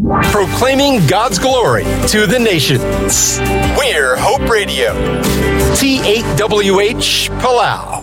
Proclaiming God's glory to the nations. We're Hope Radio. T8WH Palau.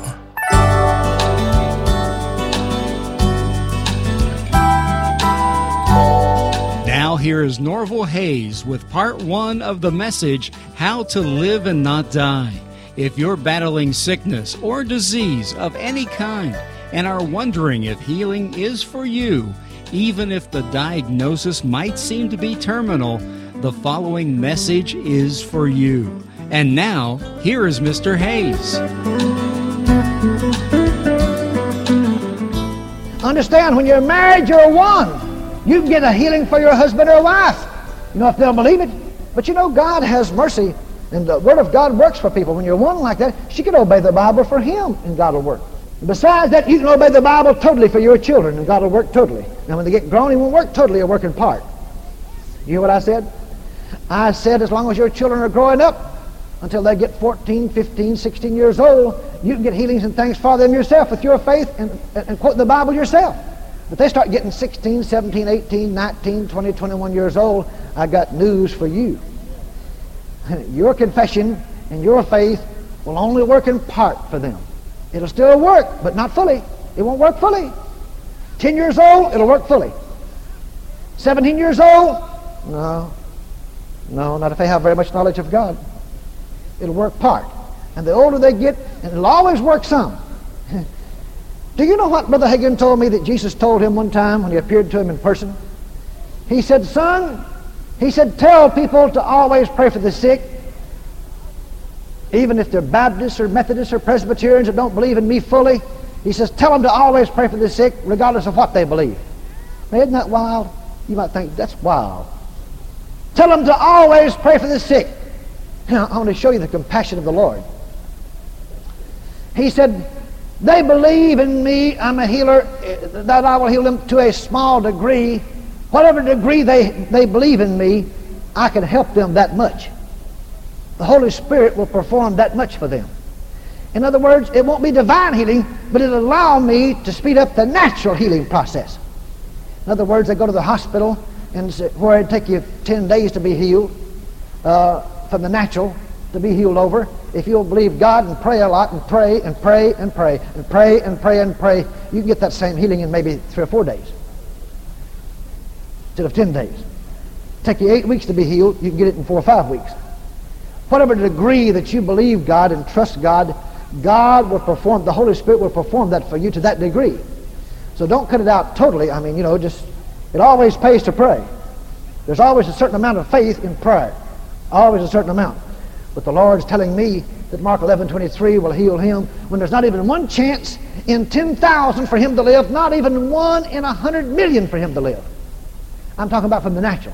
Now here is Norval Hayes with part 1 of the message, How to Live and Not Die. If you're battling sickness or disease of any kind and are wondering if healing is for you, even if the diagnosis might seem to be terminal, the following message is for you. And now, here is Mr. Hayes. Understand, when you're married, you're one. You can get a healing for your husband or wife. You know, if they'll believe it. But you know, God has mercy, and the Word of God works for people. When you're one like that, she can obey the Bible for him, and God will work. Besides that, you can obey the Bible totally for your children, and God will work totally. Now, when they get grown, He won't work totally, He'll work in part. You hear what I said? I said as long as your children are growing up, until they get 14, 15, 16 years old, you can get healings and things for them yourself with your faith and quote the Bible yourself. But they start getting 16, 17, 18, 19, 20, 21 years old, I got news for you. Your confession and your faith will only work in part for them. It'll still work, but not fully. It won't work fully. 10 years old, it'll work fully. 17 years old, no, not if they have very much knowledge of God. It'll work part. And the older they get, and it'll always work some. Do you know what Brother Hagin told me that Jesus told him one time when He appeared to him in person? He said, son, he said, tell people to always pray for the sick, even if they're Baptists or Methodists or Presbyterians that don't believe in me fully. He says, tell them to always pray for the sick regardless of what they believe. Now, isn't that wild? You might think, that's wild. Tell them to always pray for the sick. Now, I want to show you the compassion of the Lord. He said, they believe in me, I'm a healer, that I will heal them to a small degree. Whatever degree they believe in me, I can help them that much. The Holy Spirit will perform that much for them. In other words, it won't be divine healing, but it'll allow me to speed up the natural healing process. In other words, they go to the hospital, and where it'd take you 10 days to be healed, from the natural to be healed over. If you'll believe God and pray a lot and pray and pray and pray and pray and pray and pray, you can get that same healing in maybe 3 or 4 days instead of 10 days. Take you 8 weeks to be healed, you can get it in 4 or 5 weeks. Whatever degree that you believe God and trust God, God will perform, the Holy Spirit will perform that for you to that degree. So don't cut it out totally. I mean, it always pays to pray. There's always a certain amount of faith in prayer. Always a certain amount. But the Lord's telling me that Mark 11:23 will heal him when there's not even one chance in 10,000 for him to live, not even 1 in 100 million for him to live. I'm talking about from the natural.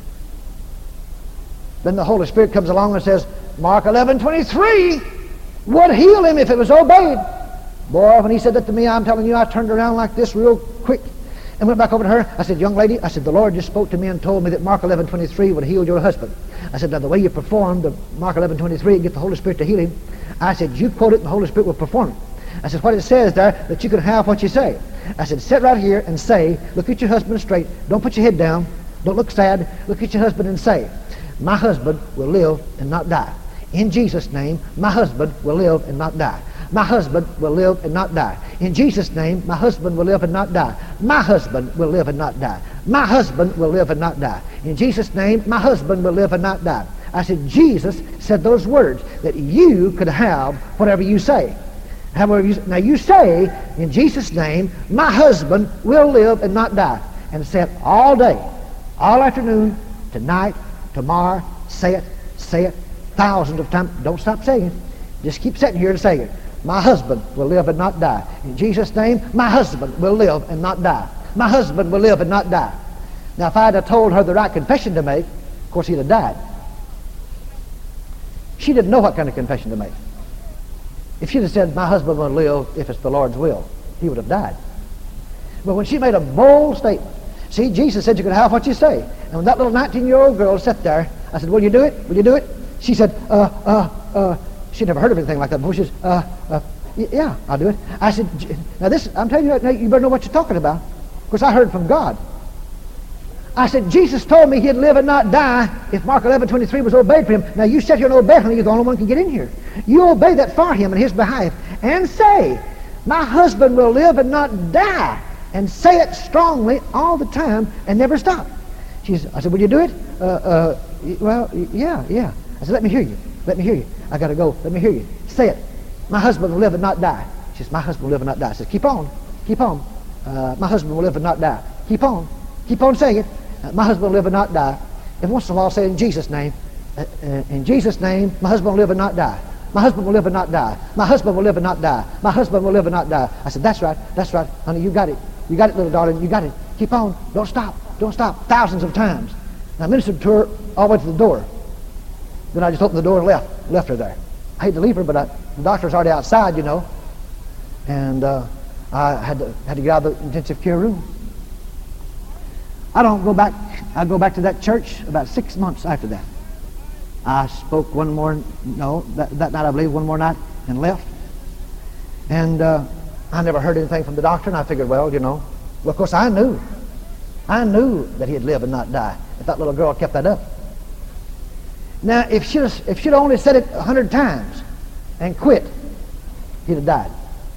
Then the Holy Spirit comes along and says, Mark 11:23 would heal him if it was obeyed. Boy, when he said that to me, I'm telling you, I turned around like this real quick and went back over to her. I said, young lady, I said, the Lord just spoke to me and told me that Mark 11:23 would heal your husband. I said, now the way you perform the Mark 11:23 and get the Holy Spirit to heal him, I said, you quote it and the Holy Spirit will perform it. I said, what it says there, that you can have what you say. I said, sit right here and say, look at your husband straight, don't put your head down, don't look sad, look at your husband and say, my husband will live and not die. In Jesus' name, my husband will live and not die. My husband will live and not die. In Jesus' name, my husband will live and not die. My husband will live and not die. My husband will live and not die. In Jesus' name, my husband will live and not die. I said, Jesus said those words, that you could have whatever you say. Now you say, in Jesus' name, my husband will live and not die. And say it all day, all afternoon, tonight, tomorrow, say it thousands of times. Don't stop saying it. Just keep sitting here and saying it. My husband will live and not die. In Jesus' name, my husband will live and not die. My husband will live and not die. Now, if I had told her the right confession to make, of course, he'd have died. She didn't know what kind of confession to make. If she'd have said, my husband will live if it's the Lord's will, he would have died. But when she made a bold statement, see, Jesus said you could have what you say. And when that little 19-year-old girl sat there, I said, will you do it? Will you do it? She said, she'd never heard of anything like that before. She says, yeah, I'll do it. I said, now this, I'm telling you, you better know what you're talking about. Of course, I heard from God. I said, Jesus told me he'd live and not die if Mark 11:23 was obeyed for him. Now you sit here and obey him, you're the only one who can get in here. You obey that for him in his behalf and say, my husband will live and not die. And say it strongly all the time and never stop. I said, will you do it? Well, yeah. I said, let me hear you. Let me hear you. I got to go. Let me hear you. Say it. My husband will live and not die. She says, my husband will live and not die. I said, keep on. Keep on. My husband will live and not die. Keep on. Keep on saying it. My husband will live and not die. And once in a while say in Jesus' name. In Jesus' name, my husband will live and not die. My husband will live and not die. My husband will live and not die. My husband will live and not die. I said, that's right. That's right. Honey, you got it. You got it, little darling. You got it. Keep on. Don't stop. Don't stop. Thousands of times. And I ministered to her all the way to the door. Then I just opened the door and left her there. I hate to leave her, but the doctor's already outside, you know. And I had to get out of the intensive care room. I go back to that church about 6 months after that. I spoke that night I believe, one more night, and left. And I never heard anything from the doctor, and I figured, well, of course I knew that he'd live and not die if that little girl kept that up. Now, if she'd only said it 100 times and quit, he'd have died.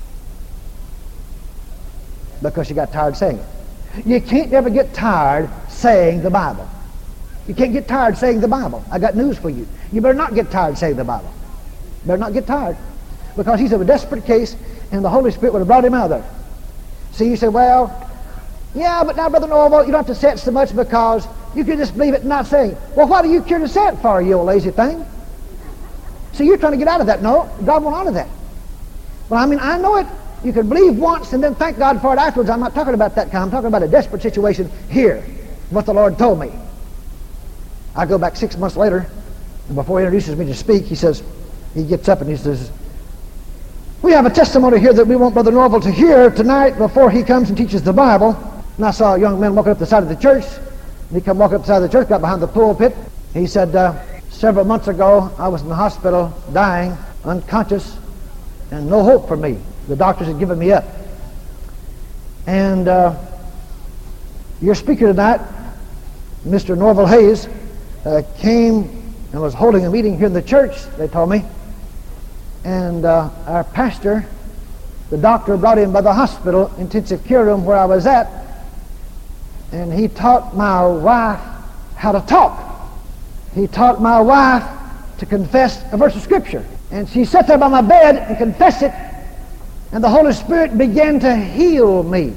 Because she got tired saying it. You can't ever get tired saying the Bible. You can't get tired saying the Bible. I got news for you. You better not get tired saying the Bible. You better not get tired. Because he's of a desperate case, and the Holy Spirit would have brought him out of there. See, you say, well, yeah, but now, Brother Norval, you don't have to say it so much because you can just believe it and not say it. Well, what do you care to say it for, you old lazy thing? See, you're trying to get out of that. No, God won't honor that. Well, I know it. You can believe once and then thank God for it afterwards. I'm not talking about that kind. I'm talking about a desperate situation here, what the Lord told me. I go back 6 months later, and before he introduces me to speak, he gets up and he says, we have a testimony here that we want Brother Norval to hear tonight before he comes and teaches the Bible. And I saw a young man walking up the side of the church. And he come walking up the side of the church, got behind the pulpit. He said, several months ago, I was in the hospital, dying, unconscious, and no hope for me. The doctors had given me up. And your speaker tonight, Mr. Norval Hayes, came and was holding a meeting here in the church, they told me. And our pastor, the doctor brought him by the hospital intensive care room where I was at, and he taught my wife how to talk. He taught my wife to confess a verse of Scripture. And she sat there by my bed and confessed it, and the Holy Spirit began to heal me.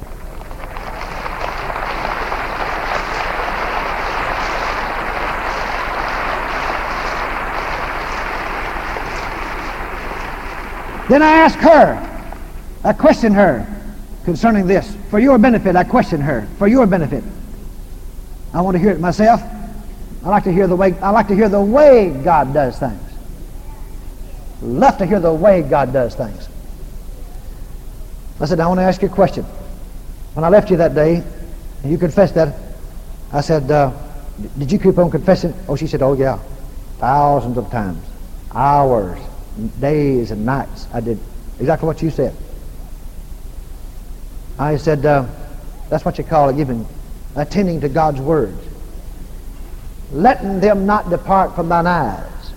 Then I asked her, I questioned her concerning this. For your benefit, I questioned her. For your benefit. I want to hear it myself. I like to hear the way God does things. Love to hear the way God does things. I said, I want to ask you a question. When I left you that day, and you confessed that, I said, did you keep on confessing? Oh, she said, oh yeah, thousands of times, hours, days and nights. I did exactly what you said. I said, that's what you call it, attending to God's words. Letting them not depart from thine eyes.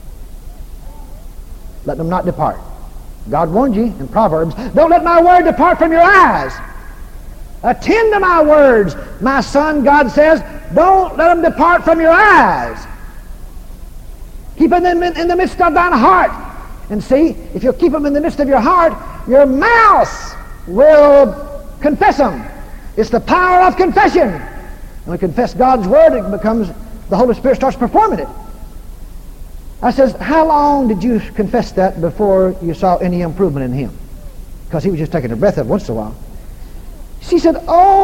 Let them not depart. God warned you in Proverbs, don't let my word depart from your eyes. Attend to my words. My son, God says, don't let them depart from your eyes. Keep them in the midst of thine heart. And see, if you'll keep them in the midst of your heart, your mouth will confess them. It's the power of confession. When we confess God's word, it becomes, the Holy Spirit starts performing it. I says, how long did you confess that before you saw any improvement in him? Because he was just taking a breath every once in a while. She said,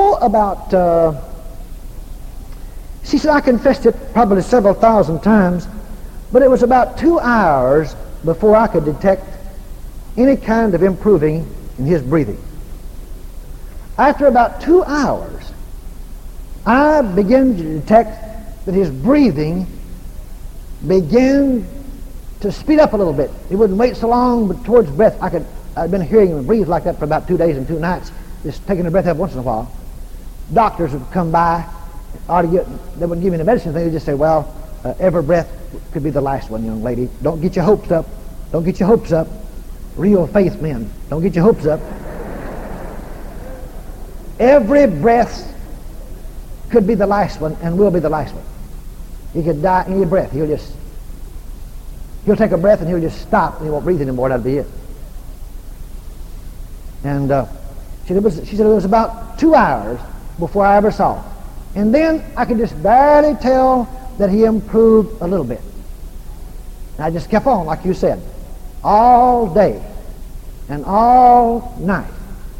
she said, I confessed it probably several thousand times, but it was about 2 hours before I could detect any kind of improving in his breathing. After about 2 hours, I began to detect that his breathing began to speed up a little bit. He wouldn't wait so long, but towards breath, I'd been hearing him breathe like that for about 2 days and 2 nights, just taking a breath every once in a while. Doctors would come by, they wouldn't give me the medicine thing. They just say, well, every breath could be the last one, young lady. Don't get your hopes up. Don't get your hopes up. Real faith men, don't get your hopes up. Every breath could be the last one and will be the last one. He could die any breath. He'll take a breath and he'll just stop and he won't breathe anymore. That'll be it. And she said it was about 2 hours before I ever saw him. And then I could just barely tell that he improved a little bit. And I just kept on, like you said, all day and all night.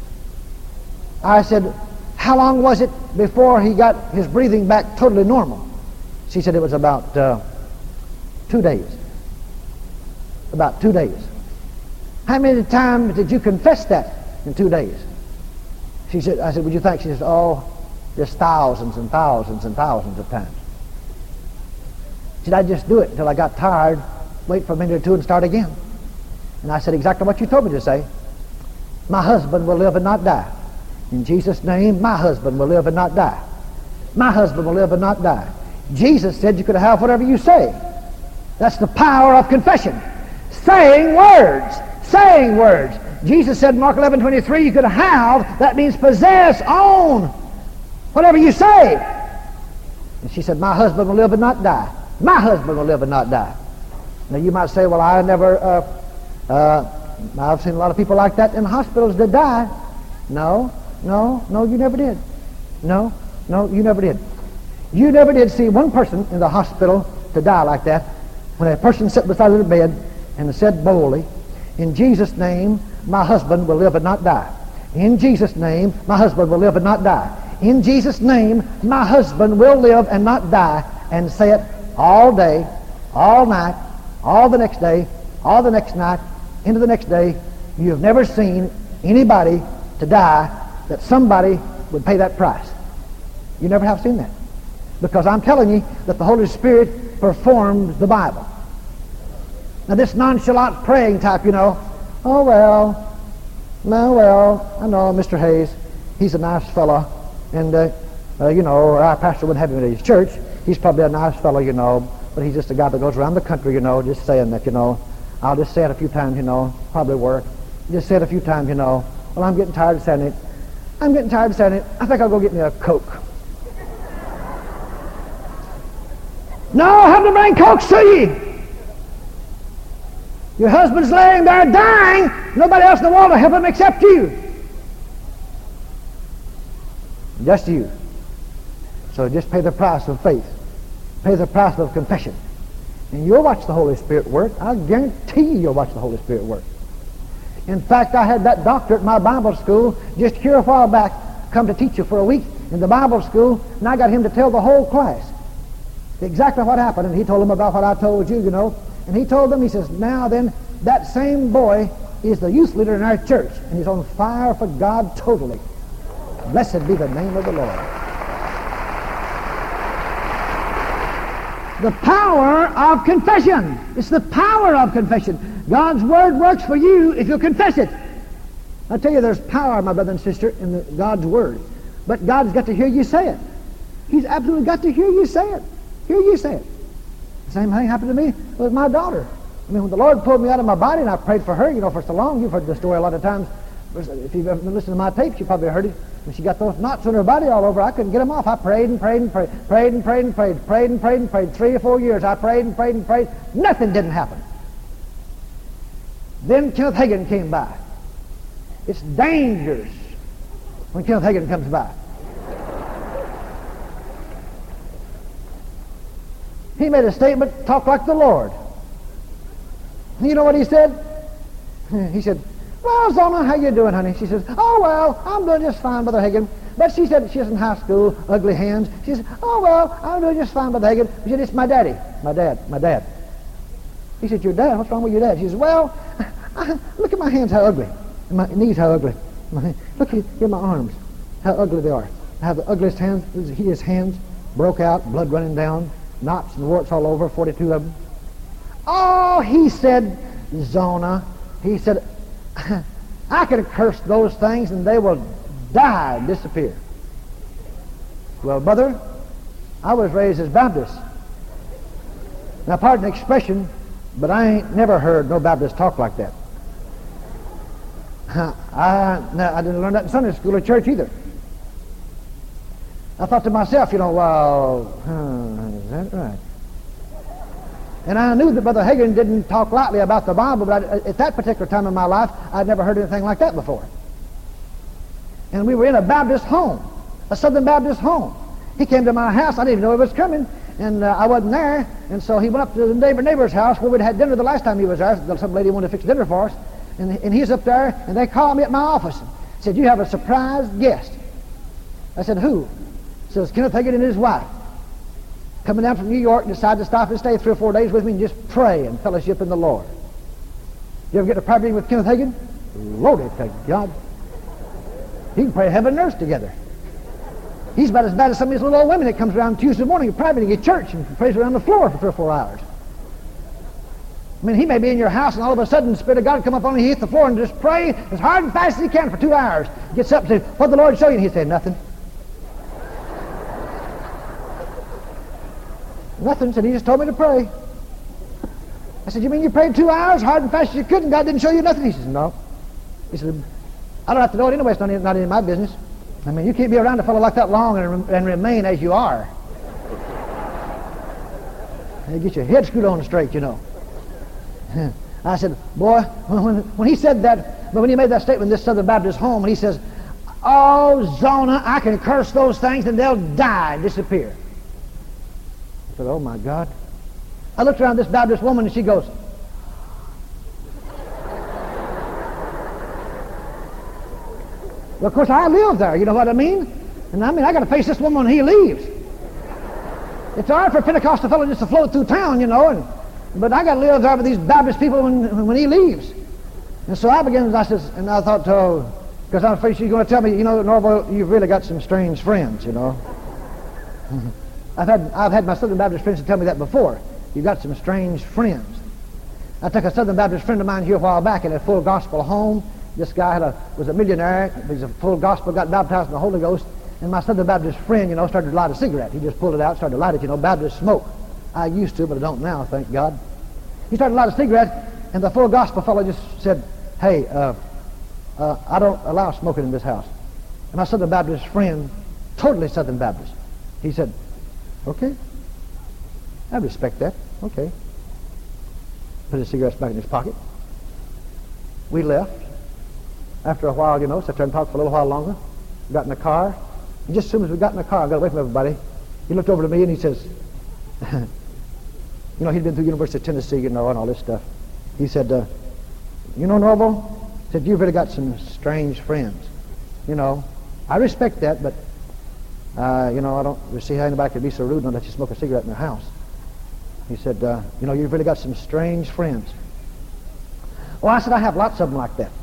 I said, how long was it before he got his breathing back totally normal? She said it was about 2 days. About 2 days. How many times did you confess that in 2 days? I said, would you think? She said, oh, just thousands and thousands and thousands of times. She said, I'd just do it until I got tired, wait for a minute or two and start again. And I said exactly what you told me to say. My husband will live and not die. In Jesus' name, my husband will live and not die. My husband will live and not die. Jesus said you could have whatever you say. That's the power of confession. Saying words. Saying words. Jesus said in Mark 11:23, you could have, that means possess, own, whatever you say. And she said, my husband will live and not die. My husband will live and not die. Now you might say, well, I never, I've seen a lot of people like that in hospitals that die. No, you never did. No, you never did. You never did see one person in the hospital to die like that. When a person sat beside their bed and said boldly, in Jesus' name, my husband will live and not die. In Jesus' name, my husband will live and not die. In Jesus' name, my husband will live and not die. And say it all day, all night, all the next day, all the next night, into the next day. You have never seen anybody to die that somebody would pay that price. You never have seen that. Because I'm telling you that the Holy Spirit performs the Bible. Now this nonchalant praying type, I know Mr. Hayes, he's a nice fellow, and our pastor wouldn't have him in his church. He's probably a nice fellow, but he's just a guy that goes around the country, just saying that, I'll just say it a few times, probably work. Just say it a few times, well, I'm getting tired of saying it. I think I'll go get me a Coke. No, have to bring Cokes to you. Your husband's laying there dying. Nobody else in the world will help him except you. Just you. So just pay the price of faith. Pay the price of confession. And you'll watch the Holy Spirit work. I guarantee you'll watch the Holy Spirit work. In fact, I had that doctor at my Bible school just here a while back come to teach you for a week in the Bible school, and I got him to tell the whole class exactly what happened. And he told them about what I told you, And he told them, he says, now then, that same boy is the youth leader in our church, and he's on fire for God totally. Blessed be the name of the Lord. The power of confession. It's the power of confession. God's Word works for you if you'll confess it. I tell you, there's power, my brother and sister, in God's Word. But God's got to hear you say it. He's absolutely got to hear you say it. Hear you say it. The same thing happened to me with my daughter. When the Lord pulled me out of my body and I prayed for her, for so long, you've heard the story a lot of times. If you've ever been listening to my tapes, you probably heard it. When she got those knots on her body all over, I couldn't get them off. I prayed and prayed and prayed, prayed and prayed and prayed, prayed and prayed and prayed. 3 or 4 years I prayed and prayed and prayed. Nothing didn't happen. Then Kenneth Hagin came by. It's dangerous when Kenneth Hagin comes by. He made a statement, talk like the Lord. You know what he said? He said, well, Zona, how you doing, honey? She says, oh, well, I'm doing just fine, Brother Hagin. But she said, she's in high school, ugly hands. She said, oh, well, I'm doing just fine, Brother Hagin. She said, it's my daddy. My dad. He said, your dad? What's wrong with your dad? She says, well, look at my hands, how ugly. And my knees, how ugly. Look here at my arms, how ugly they are. I have the ugliest hands. His hands broke out, blood running down, knots and warts all over, 42 of them. Oh, he said, Zona, he said, I can curse those things and they will die and disappear. Well, brother, I was raised as Baptist. Now, pardon the expression, but I ain't never heard no Baptist talk like that. I didn't learn that in Sunday school or church either. I thought to myself, well, is that right? And I knew that Brother Hagin didn't talk lightly about the Bible, but at that particular time in my life, I'd never heard anything like that before. And we were in a Baptist home, a Southern Baptist home. He came to my house. I didn't even know he was coming, and I wasn't there. And so he went up to the neighbor's house where we'd had dinner the last time he was there. Some lady wanted to fix dinner for us. And he's up there, and they called me at my office and said, "You have a surprise guest." I said, "Who?" He says, "Kenneth Hagin and his wife. Coming down from New York and decided to stop and stay 3 or 4 days with me and just pray and fellowship in the Lord." You ever get a prayer meeting with Kenneth Hagin? Loaded to God. He can pray heaven and earth together. He's about as bad as some of these little old women that comes around Tuesday morning at prayer meeting at church and prays around the floor for 3 or 4 hours. I mean, he may be in your house and all of a sudden the Spirit of God will come up on him, he hits the floor and just pray as hard and fast as he can for 2 hours. He gets up and says, "What did the Lord show you?" And he said, "Nothing." "Nothing," said he, "just told me to pray." I said, "You mean you prayed 2 hours hard and fast as you could and God didn't show you nothing?" He says, "No." He said, "I don't have to know it anyway, it's not any of my business. I mean, you can't be around a fellow like that long and remain as you are. You get your head screwed on straight, I said, "Boy," when he said that, but when he made that statement in this Southern Baptist home, he says, "Oh, Zona, I can curse those things and they'll die and disappear." I said, "Oh my God." I looked around this Baptist woman and she goes, "Well, of course I live there, you know what I mean? And I got to face this woman when he leaves. It's all right for a Pentecostal fellow just to float through town, but I got to live there with these Baptist people when he leaves." And so I says, and I thought, because I'm afraid she's going to tell me, "Norval, you've really got some strange friends, I've had my Southern Baptist friends tell me that before. "You've got some strange friends." I took a Southern Baptist friend of mine here a while back in a full gospel home. This guy was a millionaire. He was a full gospel, got baptized in the Holy Ghost. And my Southern Baptist friend, started to light a cigarette. He just pulled it out, started to light it, Baptist smoke. I used to, but I don't now, thank God. He started to light a cigarette, and the full gospel fellow just said, "Hey, I don't allow smoking in this house." And my Southern Baptist friend, totally Southern Baptist, he said, "Okay, I respect that, okay." Put his cigarettes back in his pocket. We left. After a while, sat there and talked for a little while longer. Got in the car. And just as soon as we got in the car, I got away from everybody. He looked over to me and he says, he'd been through University of Tennessee, and all this stuff. He said, "Norval," said, "you've really got some strange friends. I respect that, but, I don't see how anybody could be so rude and let you smoke a cigarette in their house." He said, "You've really got some strange friends." Well, I said, "I have lots of them like that."